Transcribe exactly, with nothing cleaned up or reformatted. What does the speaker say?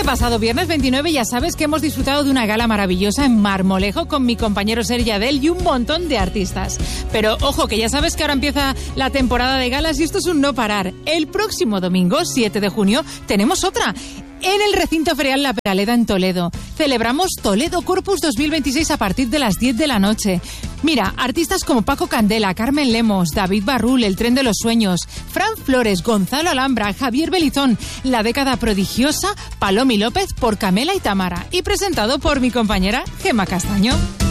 pasado viernes veintinueve ya sabes que hemos disfrutado de una gala maravillosa en Marmolejo con mi compañero Sergi Adel y un montón de artistas. Pero ojo, que ya sabes que ahora empieza la temporada de galas y esto es un no parar. El próximo domingo, siete de junio, tenemos otra. En el recinto ferial La Peraleda en Toledo. Celebramos Toledo Corpus dos mil veintiséis a partir de las diez de la noche. Mira, artistas como Paco Candela, Carmen Lemos, David Barrul, El Tren de los Sueños, Fran Flores, Gonzalo Alhambra, Javier Belizón, La Década Prodigiosa, Palomi López por Camela y Tamara. Y presentado por mi compañera Gemma Castaño.